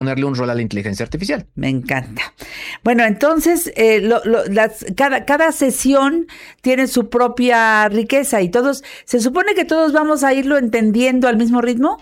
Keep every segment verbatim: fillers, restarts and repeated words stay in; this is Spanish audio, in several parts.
ponerle un rol a la inteligencia artificial. Me encanta. Bueno, entonces, eh, lo, lo, las, cada, cada sesión tiene su propia riqueza y todos, ¿se supone que todos vamos a irlo entendiendo al mismo ritmo?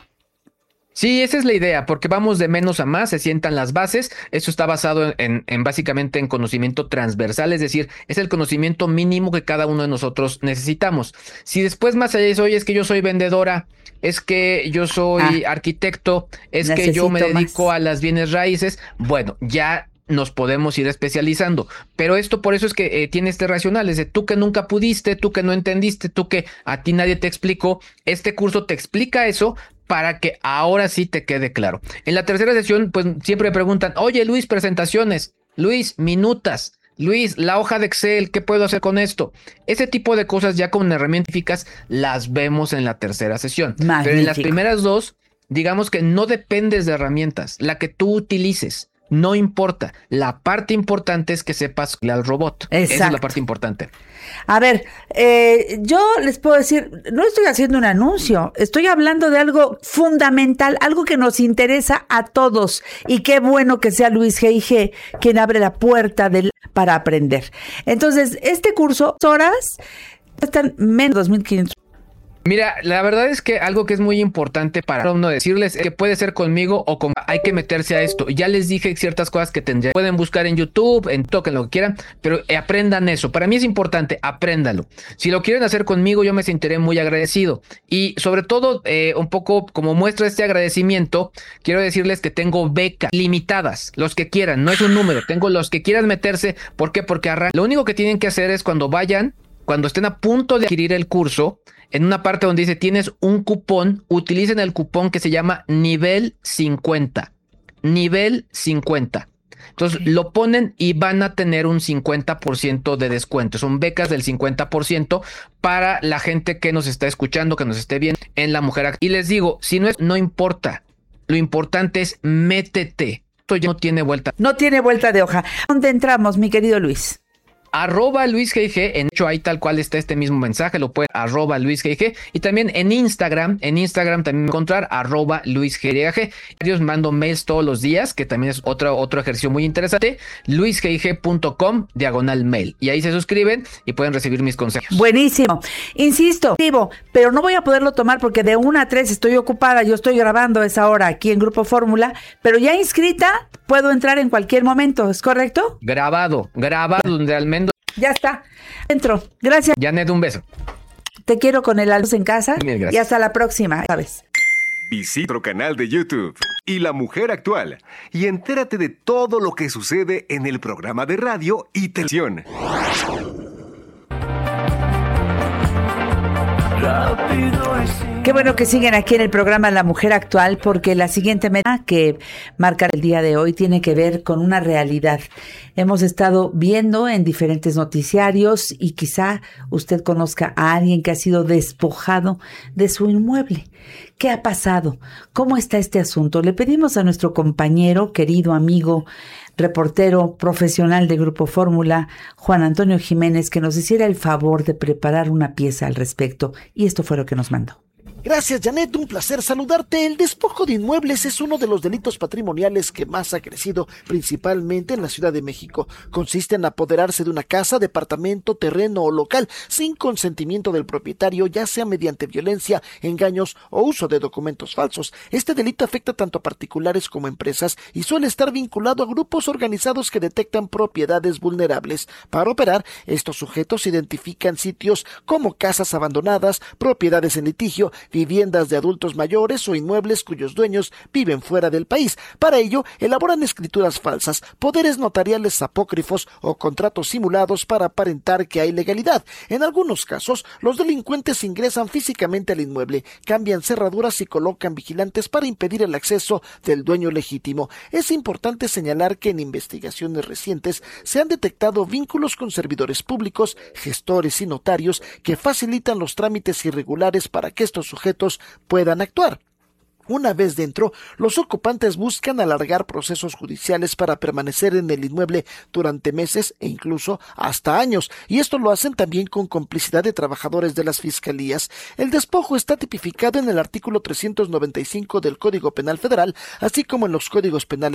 Sí, esa es la idea, porque vamos de menos a más, se sientan las bases. Eso está basado en, en básicamente en conocimiento transversal, es decir, es el conocimiento mínimo que cada uno de nosotros necesitamos. Si después más allá dice, oye, es que yo soy vendedora, es que yo soy ah, arquitecto, es que yo me dedico más a las bienes raíces, bueno, ya nos podemos ir especializando, pero esto por eso es que eh, tiene este racional, es de tú que nunca pudiste, tú que no entendiste, tú que a ti nadie te explicó, este curso te explica eso para que ahora sí te quede claro. En la tercera sesión, pues siempre me preguntan, oye Luis, presentaciones, Luis, minutas, Luis, la hoja de Excel, ¿qué puedo hacer con esto? Ese tipo de cosas ya con herramientas las vemos en la tercera sesión. Magnífico. Pero en las primeras dos, digamos que no dependes de herramientas, la que tú utilices. No importa, la parte importante es que sepas al robot. Exacto. Esa es la parte importante. A ver, eh, yo les puedo decir, no estoy haciendo un anuncio, estoy hablando de algo fundamental, algo que nos interesa a todos, y qué bueno que sea Luis G I G quien abre la puerta del, para aprender. Entonces, este curso, horas, están menos de dos mil quinientos. Mira, la verdad es que algo que es muy importante para uno decirles es que puede ser conmigo o con... Hay que meterse a esto. Ya les dije ciertas cosas que tendrían. Pueden buscar en YouTube, en TikTok, en lo que quieran, pero aprendan eso. Para mí es importante, apréndalo. Si lo quieren hacer conmigo, yo me sentiré muy agradecido. Y sobre todo, eh, un poco como muestra este agradecimiento, quiero decirles que tengo becas limitadas. Los que quieran, no es un número. Tengo los que quieran meterse. ¿Por qué? Porque arran- lo único que tienen que hacer es cuando vayan, cuando estén a punto de adquirir el curso, en una parte donde dice tienes un cupón, utilicen el cupón que se llama nivel cincuenta. Nivel cincuenta. Entonces okay. Lo ponen y van a tener un cincuenta por ciento de descuento. Son becas del cincuenta por ciento para la gente que nos está escuchando, que nos esté viendo en La Mujer Actual. Y les digo, si no es, no importa. Lo importante es métete. Esto ya no tiene vuelta. No tiene vuelta de hoja. ¿Dónde entramos, mi querido Luis? Arroba Luis G I G, en hecho ahí tal cual está este mismo mensaje, lo puede arroba Luis G I G, y también en Instagram, en Instagram también encontrar arroba Luis G I G. Yo mando mails todos los días, que también es otro, otro ejercicio muy interesante, luis g i g punto com diagonal mail, y ahí se suscriben y pueden recibir mis consejos. Buenísimo, insisto, pero no voy a poderlo tomar porque de una a tres estoy ocupada, yo estoy grabando a esa hora aquí en Grupo Fórmula, pero ya inscrita, puedo entrar en cualquier momento, ¿es correcto? Grabado, grabado donde al menos. Ya está. Entro. Gracias. Janet, un beso. Te quiero con el aluz en casa. Mil gracias. Y hasta la próxima, ¿sabes? Visita nuestro canal de YouTube y La Mujer Actual y entérate de todo lo que sucede en el programa de radio y televisión. Qué bueno que siguen aquí en el programa La Mujer Actual, porque la siguiente meta que marca el día de hoy tiene que ver con una realidad. Hemos estado viendo en diferentes noticiarios y quizá usted conozca a alguien que ha sido despojado de su inmueble. ¿Qué ha pasado? ¿Cómo está este asunto? Le pedimos a nuestro compañero, querido amigo, reportero profesional de Grupo Fórmula, Juan Antonio Jiménez, que nos hiciera el favor de preparar una pieza al respecto, y esto fue lo que nos mandó. Gracias, Janet, un placer saludarte. El despojo de inmuebles es uno de los delitos patrimoniales que más ha crecido, principalmente en la Ciudad de México. Consiste en apoderarse de una casa, departamento, terreno o local sin consentimiento del propietario, ya sea mediante violencia, engaños o uso de documentos falsos. Este delito afecta tanto a particulares como a empresas y suele estar vinculado a grupos organizados que detectan propiedades vulnerables. Para operar, estos sujetos identifican sitios como casas abandonadas, propiedades en litigio, viviendas de adultos mayores o inmuebles cuyos dueños viven fuera del país. Para ello, elaboran escrituras falsas, poderes notariales apócrifos o contratos simulados para aparentar que hay legalidad. En algunos casos, los delincuentes ingresan físicamente al inmueble, cambian cerraduras y colocan vigilantes para impedir el acceso del dueño legítimo. Es importante señalar que en investigaciones recientes se han detectado vínculos con servidores públicos, gestores y notarios que facilitan los trámites irregulares para que estos sujetos puedan actuar. Una vez dentro, los ocupantes buscan alargar procesos judiciales para permanecer en el inmueble durante meses e incluso hasta años, y esto lo hacen también con complicidad de trabajadores de las fiscalías. El despojo está tipificado en el artículo trescientos noventa y cinco del Código Penal Federal, así como en los códigos penales